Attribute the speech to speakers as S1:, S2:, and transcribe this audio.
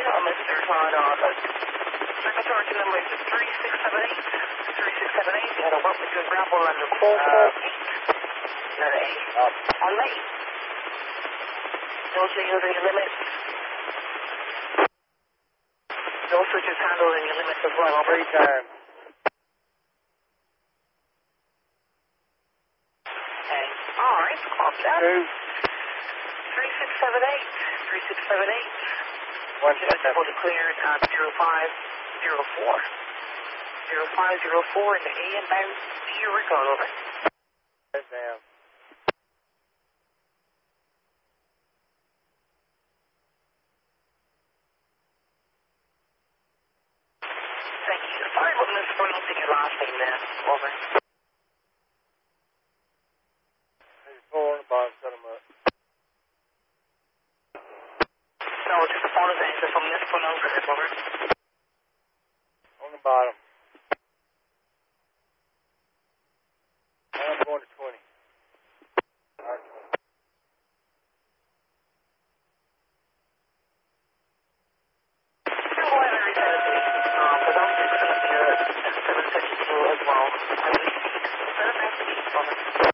S1: Mr. Todd, circulatory number is 3678. 3678, you had a welcome to grapple under 448. Letter A. On me. No signals in your limits. No switches handled in your limits as well. Over.
S2: 3 times.
S1: Okay. All right. Copy that. 3678. 3678.
S2: 1
S1: Able to clear at 0504. 0504 in the A and now here we go. Over.
S2: Yes, ma'am.
S1: Thank you. Sorry about mispronouncing your last name there. Over.
S2: There's 4 on the bottom, set them up.
S1: No, just a bonus answer from mispronouncing it. Over.
S2: On the bottom. I'm going to 20. All right, 20.
S1: But I'm just going to be a 772 as well. I believe. 772. Over.